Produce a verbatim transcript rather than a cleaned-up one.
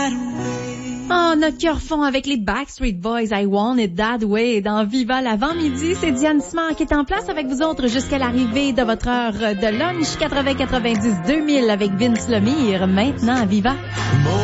Oh, notre cœur fond avec les Backstreet Boys, I Want It That Way. Dans Viva l'avant-midi, c'est Diane Simard qui est en place avec vous autres jusqu'à l'arrivée de votre heure de lunch quatre-vingts quatre-vingt-dix deux mille avec Vince Lemire. Maintenant, à Viva.